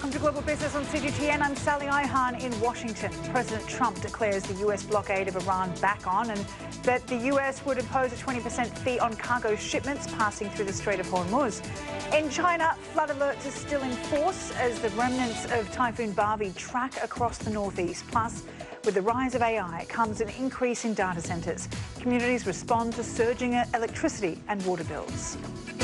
Welcome to Global Business on CGTN. I'm Sally Ihan in Washington. President Trump declares the US blockade of Iran back on and that the US would impose a 20% fee on cargo shipments passing through the Strait of Hormuz. In China, flood alerts are still in force as the remnants of Typhoon Barbie track across the northeast. Plus, with the rise of AI comes an increase in data centres. Communities respond to surging electricity and water bills.